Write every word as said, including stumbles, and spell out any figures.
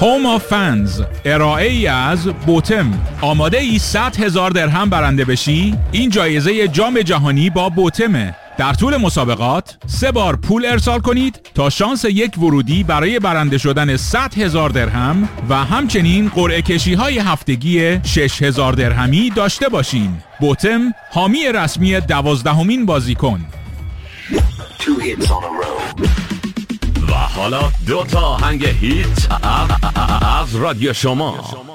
هوم آف فنز، ارائه ای از بوتم. آماده ای صد هزار درهم برنده بشی؟ این جایزه جام جهانی با بوتمه. در طول مسابقات سه بار پول ارسال کنید تا شانس یک ورودی برای برنده شدن صد هزار درهم و همچنین قرعه کشی های هفتگی شش هزار درهمی داشته باشین. بوتم حامی رسمی دوازدهمین بازیکن. و حالا دو تا آهنگ هیت از رادیو شما.